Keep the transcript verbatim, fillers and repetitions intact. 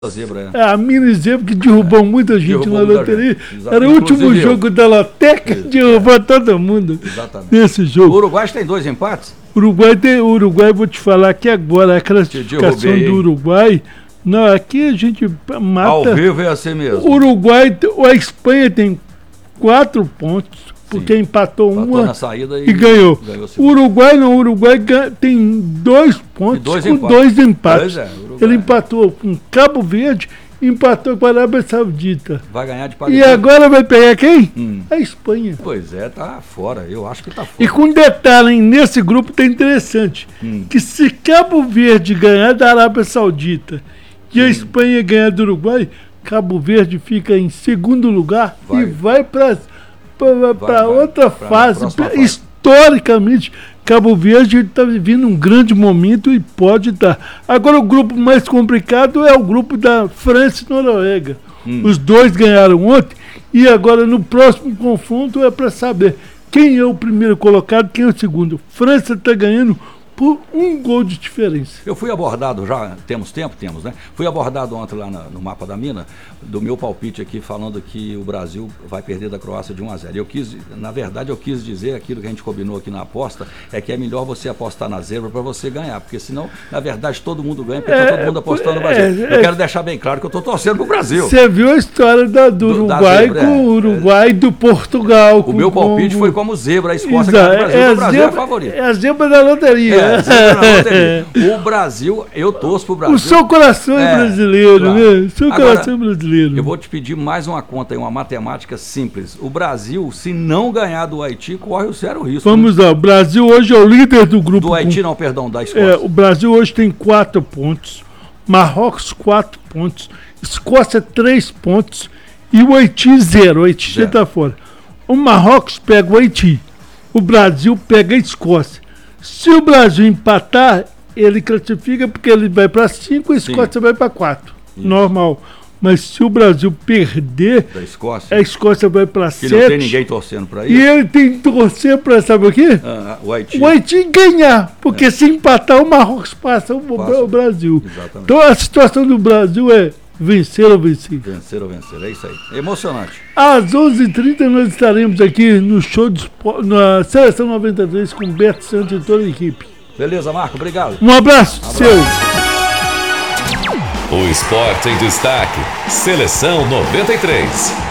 Zebra, é. A mini zebra que derrubou é. muita gente derrubou na loteria. Era o último jogo eu. da Loteca, Isso, derrubou é. todo mundo. Exatamente. Nesse jogo. O Uruguai tem dois empates? Uruguai tem, o Uruguai, vou te falar aqui agora, a classificação do Uruguai. Não, aqui a gente mata. Ao vivo é assim mesmo. O Uruguai, a Espanha tem quatro pontos. Porque Sim. empatou, empatou uma na saída e, e ganhou. ganhou o Uruguai não, o Uruguai tem dois pontos dois com empates. dois empates. É, Ele empatou com Cabo Verde e empatou com a Arábia Saudita. Vai ganhar de E agora vai pegar quem? Hum. A Espanha. Pois é, tá fora. Eu acho que tá fora. E com um detalhe, hein, nesse grupo tá interessante. Hum. Que se Cabo Verde ganhar da Arábia Saudita e Sim. a Espanha ganhar do Uruguai, Cabo Verde fica em segundo lugar vai. e vai para para outra pra fase. fase. Historicamente, Cabo Verde está vivendo um grande momento e pode dar. Agora, o grupo mais complicado é o grupo da França e Noruega. Hum. Os dois ganharam ontem e agora no próximo confronto é para saber quem é o primeiro colocado, quem é o segundo. França está ganhando por um gol de diferença. Eu fui abordado já, temos tempo? Temos, né? Fui abordado ontem lá na, no Mapa da Mina, do meu palpite aqui, falando que o Brasil vai perder da Croácia de um a zero. Eu quis, na verdade, eu quis dizer aquilo que a gente combinou aqui na aposta, é que é melhor você apostar na zebra para você ganhar, porque senão, na verdade, todo mundo ganha, porque é, tá todo mundo apostando no Brasil. É, eu é, quero deixar bem claro que eu estou torcendo pro Brasil. Você viu a história da, do, do Uruguai da zebra, com o Uruguai é, do Portugal. O com, meu palpite com, foi como zebra, a Escócia ganhou o Brasil, é o Brasil zebra, é a favorita. É a zebra da loteria. É, a zebra da loteria. O Brasil, eu torço pro Brasil. O seu coração é, é brasileiro, claro. né? O seu Agora, coração é brasileiro. Eu vou te pedir mais uma conta aí, uma matemática simples. O Brasil, se não ganhar do Haiti, corre o sério risco. Vamos né? lá, o Brasil hoje é o líder do grupo. Do Haiti, com... não, perdão, da Escócia. É, o Brasil hoje tem quatro pontos, Marrocos quatro pontos, Escócia três pontos e o Haiti zero. O Haiti já está fora. O Marrocos pega o Haiti, o Brasil pega a Escócia. Se o Brasil empatar, ele classifica porque ele vai para cinco e a Escócia Sim. vai para quatro. Normal. Mas se o Brasil perder, da Escócia, a Escócia vai para sete. Não tem ninguém torcendo para isso. E ele tem que torcer para, sabe o quê? Ah, o Haiti. O Haiti ganhar. Porque é. se empatar, o Marrocos passa o, passa o Brasil. Exatamente. Então a situação do Brasil é vencer ou vencer. Vencer ou vencer, é isso aí. Emocionante. Às onze e trinta nós estaremos aqui no show de esporte, na Seleção noventa e três com Beto Santos e toda a equipe. Beleza, Marco, obrigado. Um abraço, um abraço. seu. O Esporte em Destaque, Seleção noventa e três.